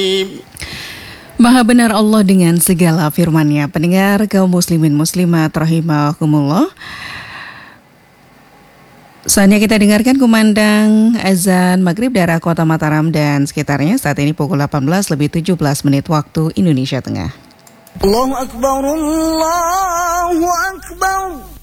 Maha benar Allah dengan segala firman-Nya. Pendengar kaum muslimin muslimat rahimakumullah. Saatnya kita dengarkan kumandang azan maghrib daerah kota Mataram dan sekitarnya. Saat ini pukul 18:17 waktu Indonesia Tengah. Allahu Akbar, Allahu Akbar.